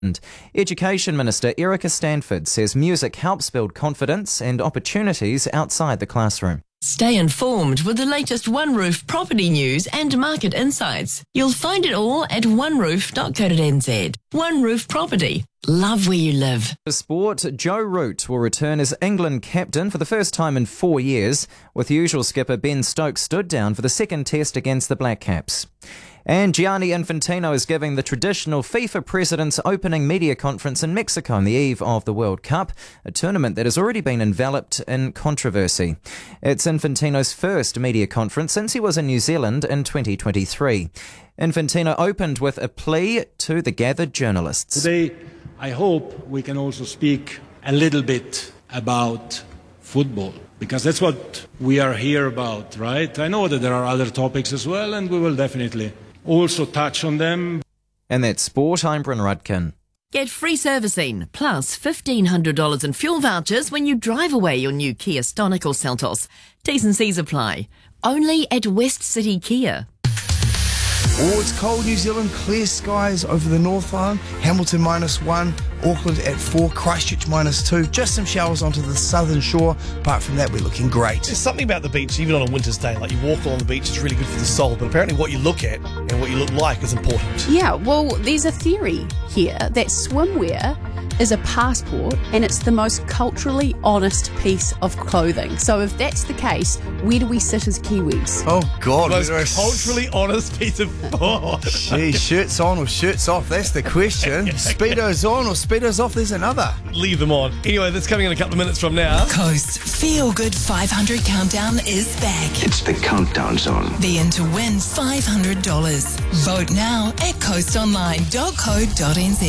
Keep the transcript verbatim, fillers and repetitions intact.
Education Minister Erica Stanford says music helps build confidence and opportunities outside the classroom. Stay informed with the latest OneRoof property news and market insights. You'll find it all at one roof dot co dot n z. OneRoof Property. Love where you live. For sport, Joe Root will return as England captain for the first time in four years, with usual skipper Ben Stokes stood down for the second test against the Black Caps. And Gianni Infantino is giving the traditional FIFA President's opening media conference in Mexico on the eve of the World Cup, a tournament that has already been enveloped in controversy. It's Infantino's first media conference since he was in New Zealand in twenty twenty-three. Infantino opened with a plea to the gathered journalists. Today, I hope we can also speak a little bit about football, because that's what we are here about, right? I know that there are other topics as well, and we will definitely also touch on them. And that's sport. I'm Bryn Rudkin. Get free servicing plus fifteen hundred dollars in fuel vouchers when you drive away your new Kia Stonic or Seltos. T's and C's apply. Only at West City Kia. Oh, it's cold, New Zealand. Clear skies over the North Island. Hamilton minus one. Auckland at four. Christchurch minus two. Just some showers onto the southern shore. Apart from that, we're looking great. There's something about the beach, even on a winter's day. Like, you walk along the beach, it's really good for the soul. But apparently what you look at and what you look like is important. Yeah, well, there's a theory here that swimwear is a passport and it's the most culturally honest piece of clothing. So if that's the case, where do we sit as Kiwis? Oh, God. The most culturally honest piece of... Oh. Gee, shirts on or shirts off? That's the question. Speedos on or Speedos off? There's another. Leave them on. Anyway, that's coming in a couple of minutes from now. Coast Feel Good five hundred Countdown is back. It's the Countdown Zone. Be in to win five hundred dollars. Vote now at coast online dot co dot n z.